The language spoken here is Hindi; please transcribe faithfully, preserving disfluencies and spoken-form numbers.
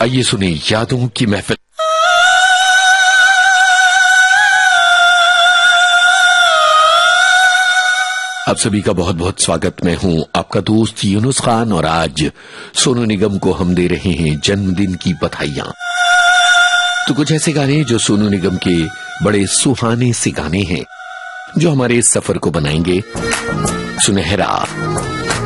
आइए सुने यादों की महफिल। आप सभी का बहुत बहुत स्वागत। मैं हूं आपका दोस्त यूनुस खान और आज सोनू निगम को हम दे रहे हैं जन्मदिन की बधाइयां। तो कुछ ऐसे गाने जो सोनू निगम के बड़े सुहाने से गाने हैं जो हमारे इस सफर को बनाएंगे सुनहरा।